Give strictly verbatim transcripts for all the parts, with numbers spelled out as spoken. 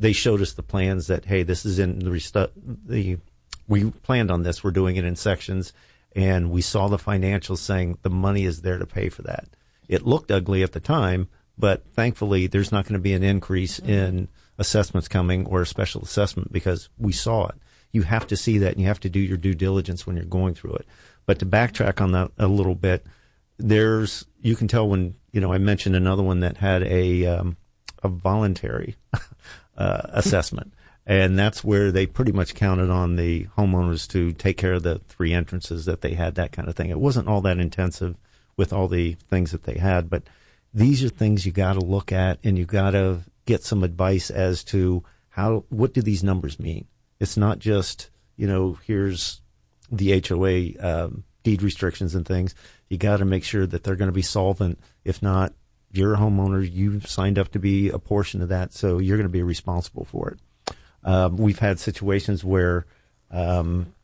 they showed us the plans that, hey, this is in the, restu- the we planned on this. We're doing it in sections. And we saw the financials saying the money is there to pay for that. It looked ugly at the time, but thankfully there's not going to be an increase in assessments coming or a special assessment because we saw it. You have to see that, and you have to do your due diligence when you're going through it. But to backtrack on that a little bit, there's you can tell when, you know, I mentioned another one that had a um, a voluntary uh, assessment. And that's where they pretty much counted on the homeowners to take care of the three entrances that they had, that kind of thing. It wasn't all that intensive with all the things that they had, but these are things you got to look at, and you got to get some advice as to how, what do these numbers mean? It's not just, you know, here's the H O A um, deed restrictions and things. You got to make sure that they're going to be solvent. If not, you're a homeowner, you signed up to be a portion of that, so you're going to be responsible for it. Um, we've had situations where um,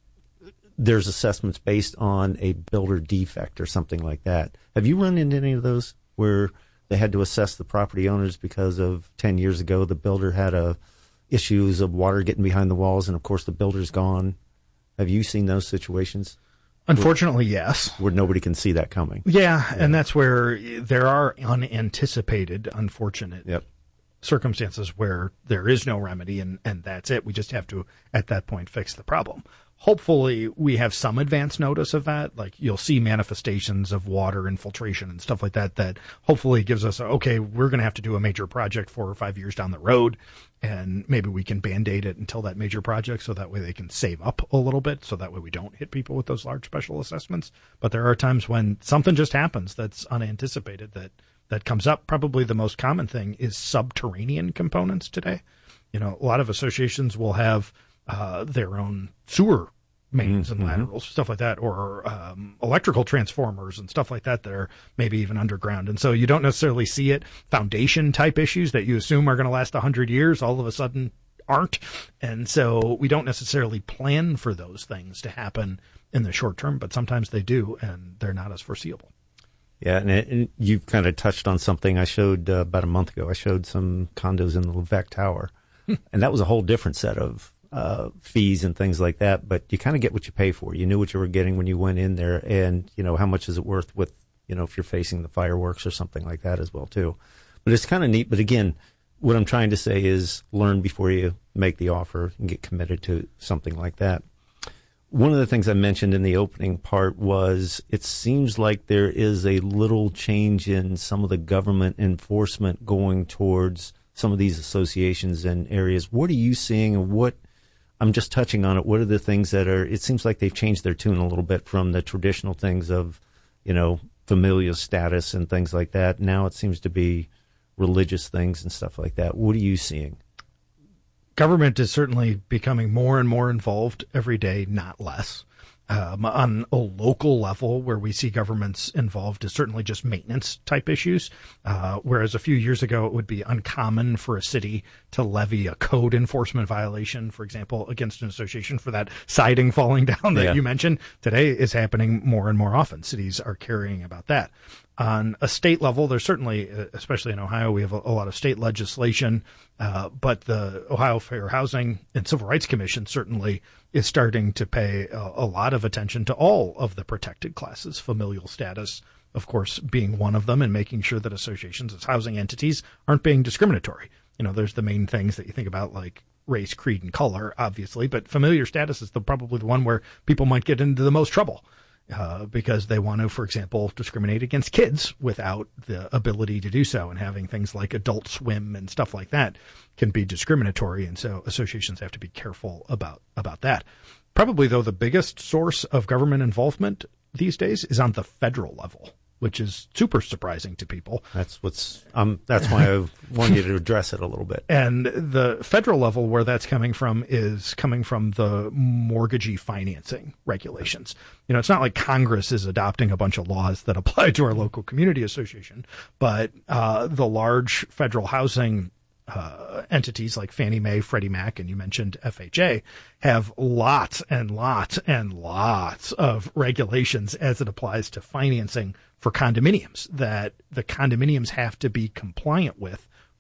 there's assessments based on a builder defect or something like that. Have you run into any of those where they had to assess the property owners because of ten years ago the builder had a issues of water getting behind the walls, and of course the builder's gone? Have you seen those situations? Unfortunately, yes. Where nobody can see that coming. Yeah, yeah. And that's where there are unanticipated, unfortunate yep. circumstances where there is no remedy, and, and that's it. We just have to, at that point, fix the problem. Hopefully, we have some advance notice of that. Like, you'll see manifestations of water infiltration and stuff like that, that hopefully gives us, a, okay, we're going to have to do a major project four or five years down the road, and maybe we can Band-Aid it until that major project, so that way they can save up a little bit, so that way we don't hit people with those large special assessments. But there are times when something just happens that's unanticipated that that comes up. Probably the most common thing is subterranean components today. You know, a lot of associations will have uh, their own sewer mains mm-hmm. and laterals, stuff like that, or um, electrical transformers and stuff like that that are maybe even underground. And so you don't necessarily see it. Foundation type issues that you assume are going to last one hundred years all of a sudden aren't. And so we don't necessarily plan for those things to happen in the short term, but sometimes they do, and they're not as foreseeable. Yeah, and, it, and you've kind of touched on something I showed uh, about a month ago. I showed some condos in the Levesque Tower, and that was a whole different set of uh, fees and things like that. But you kind of get what you pay for. You knew what you were getting when you went in there, and, you know, how much is it worth with, you know, if you're facing the fireworks or something like that as well, too. But it's kind of neat. But, again, what I'm trying to say is learn before you make the offer and get committed to something like that. One of the things I mentioned in the opening part was it seems like there is a little change in some of the government enforcement going towards some of these associations and areas. What are you seeing, and what, I'm just touching on it, what are the things that are, it seems like they've changed their tune a little bit from the traditional things of, you know, familial status and things like that. Now it seems to be religious things and stuff like that. What are you seeing? Government is certainly becoming more and more involved every day, not less. Um, on a local level, where we see governments involved is certainly just maintenance type issues. Uh, whereas a few years ago, it would be uncommon for a city to levy a code enforcement violation, for example, against an association for that siding falling down that yeah. you mentioned. Today is happening more and more often. Cities are caring about that. On a state level, there's certainly, especially in Ohio, we have a, a lot of state legislation, uh, but the Ohio Fair Housing and Civil Rights Commission certainly is starting to pay a, a lot of attention to all of the protected classes, familial status, of course, being one of them, and making sure that associations as housing entities aren't being discriminatory. You know, there's the main things that you think about, like race, creed, and color, obviously, but familiar status is the, probably the one where people might get into the most trouble. Uh, because they want to, for example, discriminate against kids without the ability to do so, and having things like Adult Swim and stuff like that can be discriminatory, and so associations have to be careful about about that. Probably, though, the biggest source of government involvement these days is on the federal level, which is super surprising to people. That's what's um that's why I wanted you to address it a little bit. And the federal level, where that's coming from, is coming from the mortgagee financing regulations. You know, it's not like Congress is adopting a bunch of laws that apply to our local community association, but uh, the large federal housing Uh, entities like Fannie Mae, Freddie Mac, and you mentioned F H A, have lots and lots and lots of regulations as it applies to financing for condominiums that the condominiums have to be compliant with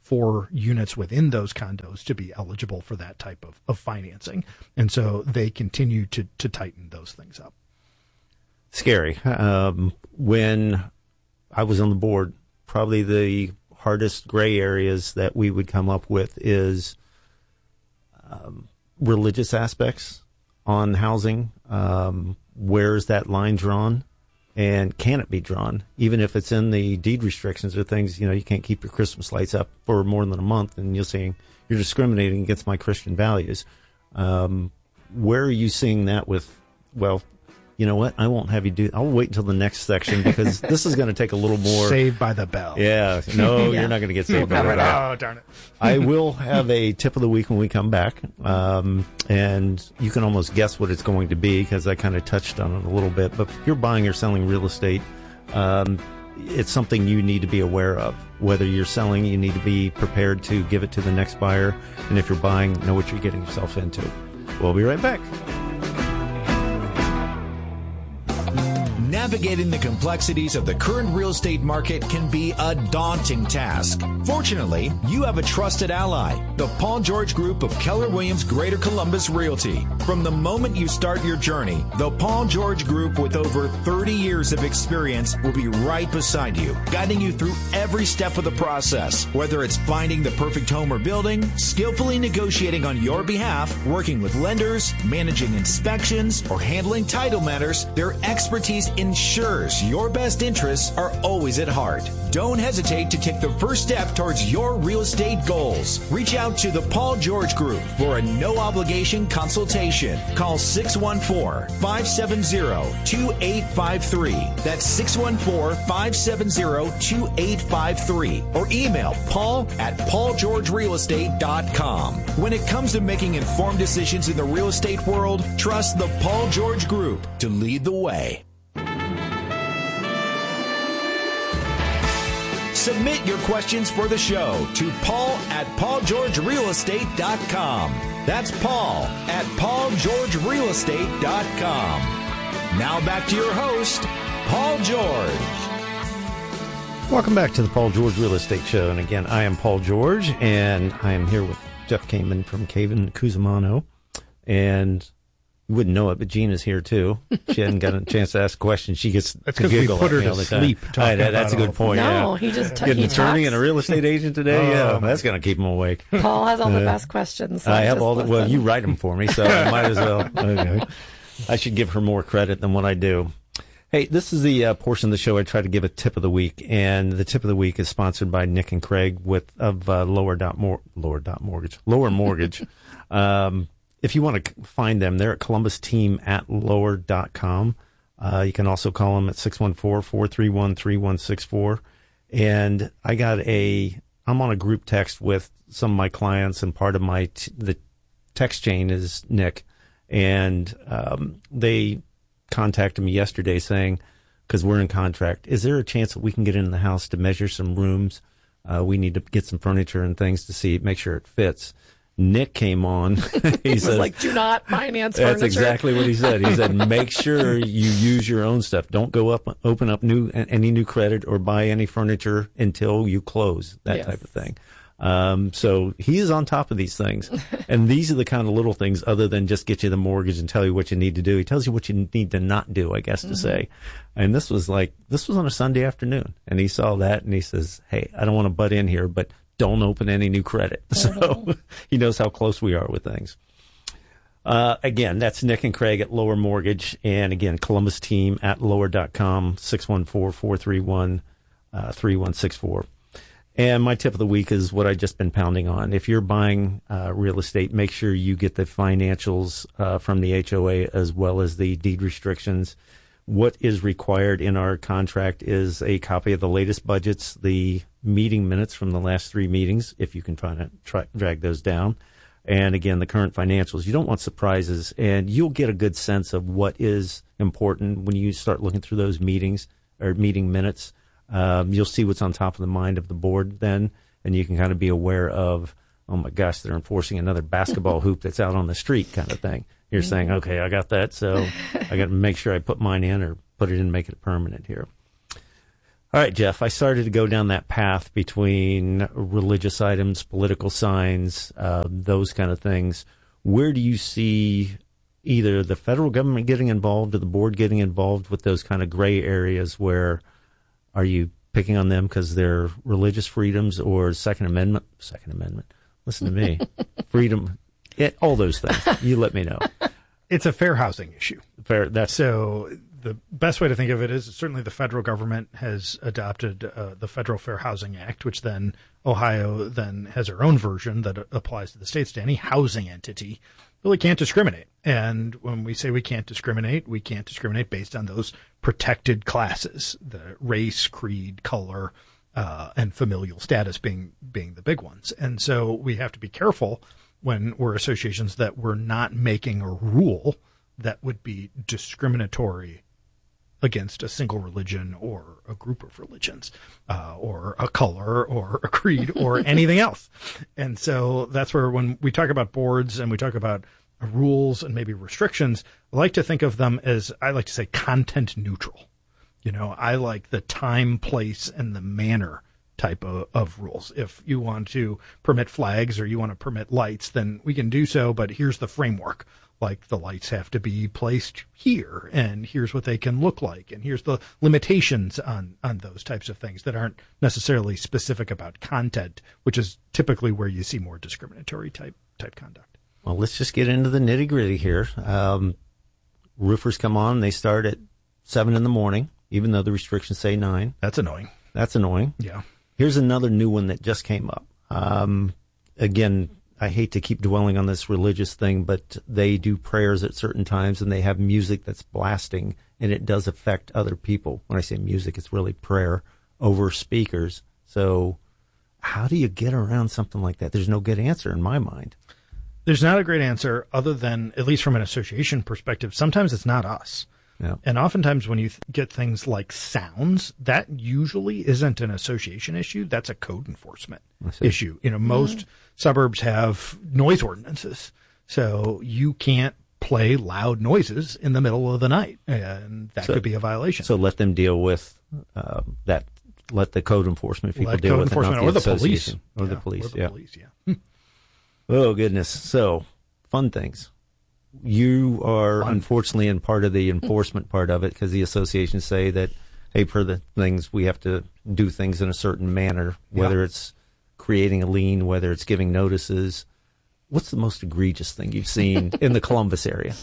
for units within those condos to be eligible for that type of, of financing. And so they continue to, to tighten those things up. Scary. Um, when I was on the board, probably the hardest gray areas that we would come up with is um, religious aspects on housing. Um, where's that line drawn? And can it be drawn? Even if it's in the deed restrictions or things, you know, you can't keep your Christmas lights up for more than a month, and you're saying you're discriminating against my Christian values. Um, where are you seeing that with, well, you know what? I won't have you do. I'll wait until the next section because this is going to take a little more. Saved by the bell. Yeah. No, Yeah. you're not going to get saved by the bell. Oh, darn it. I will have a tip of the week when we come back. Um, and you can almost guess what it's going to be because I kind of touched on it a little bit. But if you're buying or selling real estate, um, it's something you need to be aware of. Whether you're selling, you need to be prepared to give it to the next buyer. And if you're buying, know what you're getting yourself into. We'll be right back. Navigating the complexities of the current real estate market can be a daunting task. Fortunately, you have a trusted ally, the Paul George Group of Keller Williams Greater Columbus Realty. From the moment you start your journey, the Paul George Group with over thirty years of experience will be right beside you, guiding you through every step of the process. Whether it's finding the perfect home or building, skillfully negotiating on your behalf, working with lenders, managing inspections, or handling title matters, their expertise ensures your best interests are always at heart. Don't hesitate to take the first step towards your real estate goals. Reach out to the Paul George Group for a no-obligation consultation. Call six one four, five seven zero, two eight five three. That's six one four, five seven zero, two eight five three. Or email paul at paul george real estate dot com. When it comes to making informed decisions in the real estate world, trust the Paul George Group to lead the way. Submit your questions for the show to Paul at paul george real estate dot com. That's Paul at paul george real estate dot com. Now back to your host, Paul George. Welcome back to the Paul George Real Estate Show. And again, I am Paul George, and I am here with Jeff Kamen from Kamen Cusimano. And you wouldn't know it, but Gina's here too. She hadn't got a chance to ask questions. She gets That's to 'cause we giggle put her at me to all the sleep time. talking I- that's a about good point. No, yeah. he just t- Get an he attorney talks. and a real estate agent today. Oh, yeah, that's going to keep him awake. Paul has all the Uh, best questions. So I have just all the. Well, listen. you write them for me, so I might as well. Okay. I should give her more credit than what I do. Hey, this is the uh, portion of the show I try to give a tip of the week, and the tip of the week is sponsored by Nick and Craig with of uh, Lower dot Mor- Lower dot Mortgage, Lower Mortgage. um, if you want to find them, they're at Columbus Team at Lower dot com. Uh, you can also call them at six one four, four three one, three one six four. And I got a, I'm on a group text with some of my clients, and part of my t- the text chain is Nick, and um, they contacted me yesterday saying, because we're in contract, is there a chance that we can get in the house to measure some rooms? Uh, we need to get some furniture and things to see, make sure it fits. Nick came on. He He was says, like, do not finance that's furniture. exactly what he said. He said, make sure you use your own stuff. Don't go up, open up new any new credit or buy any furniture until you close, that Yes. type of thing. Um, so he is on top of these things. And these are the kind of little things other than just get you the mortgage and tell you what you need to do. He tells you what you need to not do, I guess, to Mm-hmm. say. And this was like, this was on a Sunday afternoon. And he saw that and he says, hey, I don't want to butt in here, but don't open any new credit. So he knows how close we are with things. Uh, again, that's Nick and Craig at Lower Mortgage. And again, Columbus Team at lower dot com, six one four, four three one, three one six four. And my tip of the week is what I've just been pounding on. If you're buying uh, real estate, make sure you get the financials uh, from the H O A as well as the deed restrictions. What is required in our contract is a copy of the latest budgets, the meeting minutes from the last three meetings, if you can find it, try, drag those down. And again, the current financials. You don't want surprises, and you'll get a good sense of what is important when you start looking through those meetings or meeting minutes. Um, you'll see what's on top of the mind of the board then, and you can kind of be aware of, oh my gosh, they're enforcing another basketball hoop that's out on the street kind of thing. You're saying, okay, I got that, so I got to make sure I put mine in or put it in and make it permanent here. All right, Jeff, I started to go down that path between religious items, political signs, uh, those kind of things. Where do you see either the federal government getting involved or the board getting involved with those kind of gray areas where are you picking on them because they're religious freedoms or Second Amendment? Second Amendment. Listen to me. Freedom. It, all those things. You let me know. It's a fair housing issue. Fair. That's so. The best way to think of it is certainly the federal government has adopted uh, the Federal Fair Housing Act, which then Ohio then has their own version that applies to the states. To any housing entity really can't discriminate. And when we say we can't discriminate, we can't discriminate based on those protected classes, the race, creed, color, uh, and familial status being being the big ones. And so we have to be careful when we're associations that we're not making a rule that would be discriminatory against a single religion or a group of religions, uh, or a color or a creed or anything else. And so that's where when we talk about boards and we talk about rules and maybe restrictions, I like to think of them as, I like to say, content neutral. You know, I like the time, place, and the manner type of, of rules. If you want to permit flags or you want to permit lights, then we can do so, but here's the framework. Like the lights have to be placed here, and here's what they can look like, and here's the limitations on, on those types of things that aren't necessarily specific about content, which is typically where you see more discriminatory type type conduct. Well, let's just get into the nitty gritty here. Um, roofers come on, they start at seven in the morning, even though the restrictions say nine. That's annoying. That's annoying. Yeah. Here's another new one that just came up. Um, again, I hate to keep dwelling on this religious thing, but they do prayers at certain times and they have music that's blasting and it does affect other people. When I say music, it's really prayer over speakers. So how do you get around something like that? There's no good answer in my mind. There's not a great answer other than, at least from an association perspective, sometimes it's not us. Yeah. And oftentimes when you th- get things like sounds, that usually isn't an association issue. That's a code enforcement issue. You know, most mm. suburbs have noise ordinances. So you can't play loud noises in the middle of the night. And that so, could be a violation. So let them deal with uh, that. Let the code enforcement people let deal code with enforcement it, not or the, the police. Or yeah, the police, or the yeah. police, yeah. Oh, goodness. So, fun things. You are Fun. unfortunately in part of the enforcement part of it because the associations say that, hey, per the things, we have to do things in a certain manner, whether yeah. it's creating a lien, whether it's giving notices. What's the most egregious thing you've seen in the Columbus area?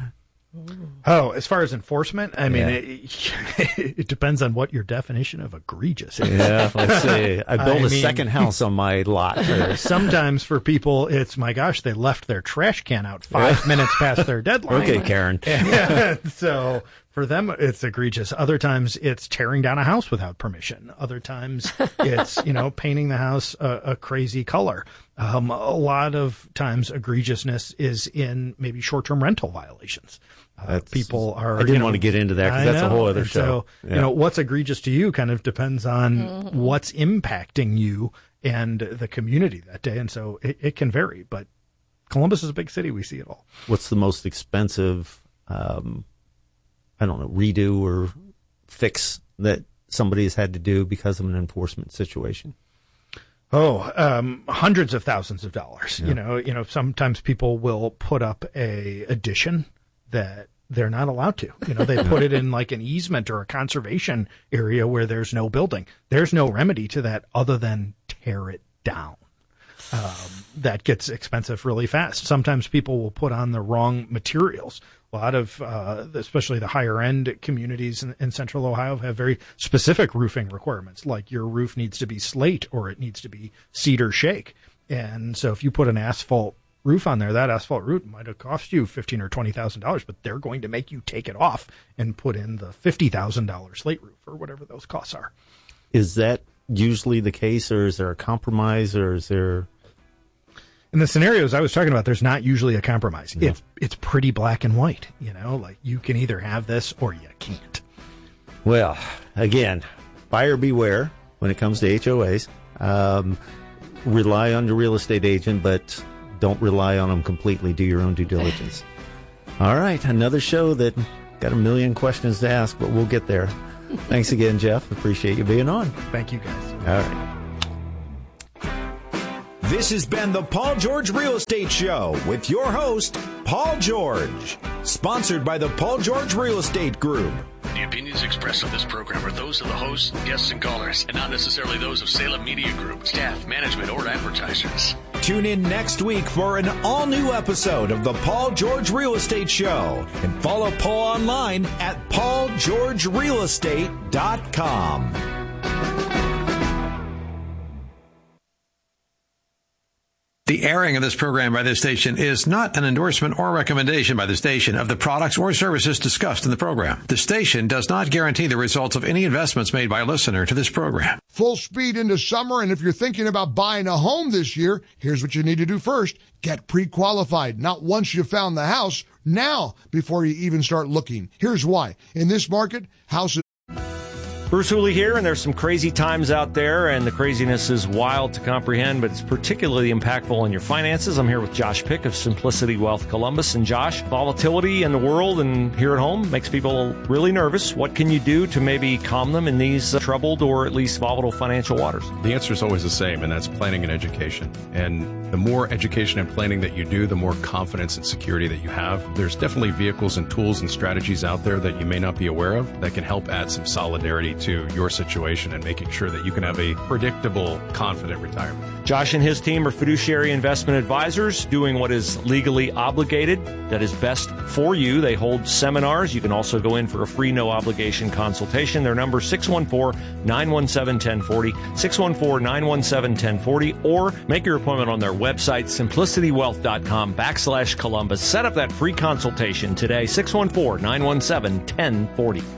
Oh, as far as enforcement, I mean, Yeah. it, it depends on what your definition of egregious is. Yeah, let's see. I built I a mean- second house on my lot. Sometimes for people, it's, my gosh, they left their trash can out five minutes past their deadline. Okay, Karen. And so for them, it's egregious. Other times it's tearing down a house without permission. Other times it's, you know, painting the house a, a crazy color. Um, a lot of times egregiousness is in maybe short-term rental violations. Uh, That's- people are, I didn't you know, want to get into that because I that's a know. whole other And show. So, Yeah. you know, what's egregious to you kind of depends on what's impacting you and the community that day. And so it, it can vary, but Columbus is a big city. We see it all. What's the most expensive, um, I don't know, redo or fix that somebody has had to do because of an enforcement situation? Oh, um, hundreds of thousands of dollars. Yeah. You know, you know, sometimes people will put up a addition that they're not allowed to. You know, they put it in like an easement or a conservation area where there's no building. There's no remedy to that other than tear it down. Um, that gets expensive really fast. Sometimes people will put on the wrong materials. A lot of, uh, especially the higher end communities in, in central Ohio have very specific roofing requirements, like your roof needs to be slate or it needs to be cedar shake. And so if you put an asphalt roof on there, that asphalt roof might have cost you fifteen or twenty thousand dollars, but they're going to make you take it off and put in the fifty thousand dollars slate roof or whatever those costs are. Is that usually the case, or is there a compromise, or is there? In the scenarios I was talking about, there's not usually a compromise. No. It's it's pretty black and white. You know, like you can either have this or you can't. Well, again, buyer beware when it comes to H O As. Um, rely on your real estate agent, but don't rely on them completely. Do your own due diligence. All right, another show that got a million questions to ask, but we'll get there. Thanks again, Jeff. Appreciate you being on. Thank you, guys. All right. This has been the Paul George Real Estate Show with your host, Paul George. Sponsored by the Paul George Real Estate Group. The opinions expressed on this program are those of the hosts, guests, and callers, and not necessarily those of Salem Media Group, staff, management, or advertisers. Tune in next week for an all-new episode of the Paul George Real Estate Show. And follow Paul online at paul george real estate dot com. The airing of this program by this station is not an endorsement or recommendation by the station of the products or services discussed in the program. The station does not guarantee the results of any investments made by a listener to this program. Full speed into summer, and if you're thinking about buying a home this year, here's what you need to do first. Get pre-qualified. Not once you found the house, now before you even start looking. Here's why. In this market, houses... Bruce Hooley here, and there's some crazy times out there, and the craziness is wild to comprehend, but it's particularly impactful on your finances. I'm here with Josh Pick of Simplicity Wealth Columbus. And Josh, volatility in the world and here at home makes people really nervous. What can you do to maybe calm them in these uh, troubled or at least volatile financial waters? The answer is always the same, and that's planning and education. And the more education and planning that you do, the more confidence and security that you have. There's definitely vehicles and tools and strategies out there that you may not be aware of that can help add some solidarity to your situation and making sure that you can have a predictable, confident retirement. Josh and his team are fiduciary investment advisors doing what is legally obligated, that is best for you. They hold seminars. You can also go in for a free, no-obligation consultation. Their number is six one four, nine one seven, one oh four oh, six one four, nine one seven, one oh four oh, or make your appointment on their website, simplicity wealth dot com backslash Columbus. Set up that free consultation today, six one four, nine one seven, one oh four oh.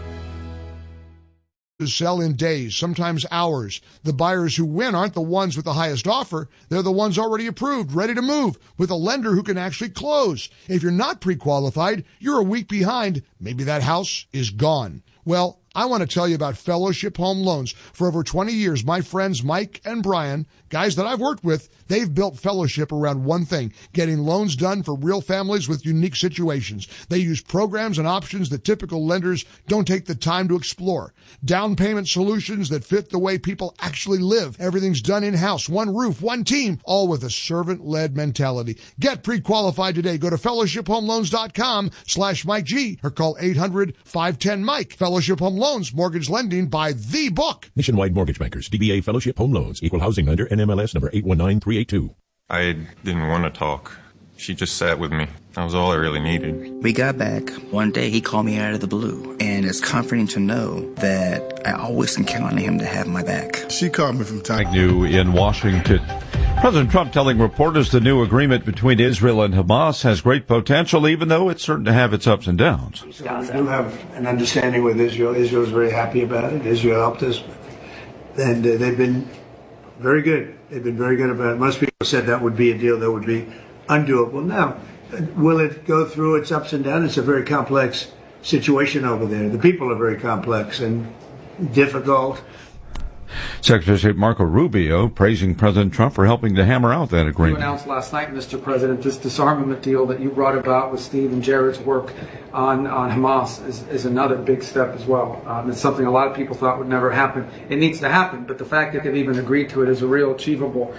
To sell in days, sometimes hours. The buyers who win aren't the ones with the highest offer. They're the ones already approved, ready to move, with a lender who can actually close. If you're not pre-qualified, you're a week behind. Maybe that house is gone. Well, I want to tell you about Fellowship Home Loans. For over twenty years, my friends Mike and Brian, guys that I've worked with, they've built Fellowship around one thing, getting loans done for real families with unique situations. They use programs and options that typical lenders don't take the time to explore. Down payment solutions that fit the way people actually live. Everything's done in-house, one roof, one team, all with a servant-led mentality. Get pre-qualified today. Go to fellowship home loans dot com slash Mike G or call eight hundred, five one zero, Mike. Fellowship Home Loans, mortgage lending by the book. Nationwide Mortgage Bankers, D B A Fellowship Home Loans, Equal Housing Lender, N M L S number eight one nine three eight two. I didn't want to talk. She just sat with me. That was all I really needed. We got back. One day he called me out of the blue, and it's comforting to know that I always can count on him to have my back. She called me from time. New in Washington. President Trump telling reporters the new agreement between Israel and Hamas has great potential, even though it's certain to have its ups and downs. So we do have an understanding with Israel. Israel is very happy about it. Israel helped us, and uh, they've been very good. They've been very good about it. Most people said that would be a deal that would be undoable. Now, will it go through its ups and downs? It's a very complex situation over there. The people are very complex and difficult. Secretary of State Marco Rubio praising President Trump for helping to hammer out that agreement. You announced last night, Mister President, this disarmament deal that you brought about with Steve and Jared's work on, on Hamas is, is another big step as well. Um, it's something a lot of people thought would never happen. It needs to happen, but the fact that they've even agreed to it is a real achievable.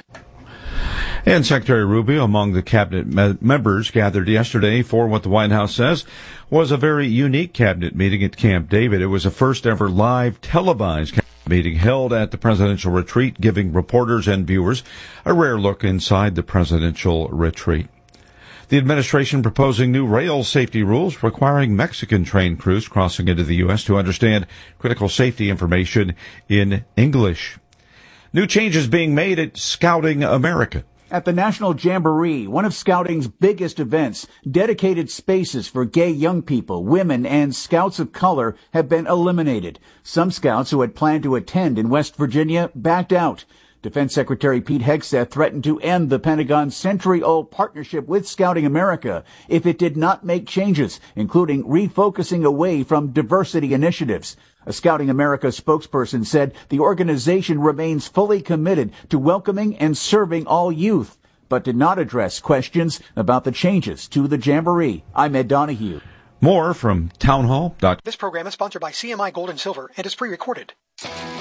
And Secretary Rubio, among the cabinet me- members gathered yesterday for what the White House says was a very unique cabinet meeting at Camp David. It was the first ever live televised cabinet meeting held at the presidential retreat, giving reporters and viewers a rare look inside the presidential retreat. The administration proposing new rail safety rules requiring Mexican train crews crossing into the U S to understand critical safety information in English. New changes being made at Scouting America. At the National Jamboree, one of Scouting's biggest events, dedicated spaces for gay young people, women, and scouts of color have been eliminated. Some scouts who had planned to attend in West Virginia backed out. Defense Secretary Pete Hegseth threatened to end the Pentagon's century-old partnership with Scouting America if it did not make changes, including refocusing away from diversity initiatives. A Scouting America spokesperson said the organization remains fully committed to welcoming and serving all youth, but did not address questions about the changes to the Jamboree. I'm Ed Donahue. More from townhall dot com. This program is sponsored by C M I Gold and Silver and is pre-recorded.